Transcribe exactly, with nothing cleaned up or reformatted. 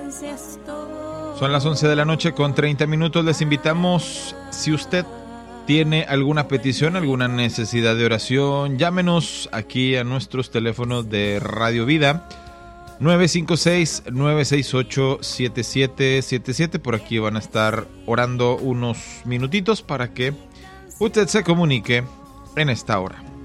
Son las once de la noche con treinta minutos. Les invitamos, si usted tiene alguna petición, alguna necesidad de oración, llámenos aquí a nuestros teléfonos de Radio Vida, nueve cinco seis, nueve seis ocho, siete siete siete siete. Por aquí van a estar orando unos minutitos para que usted se comunique en esta hora.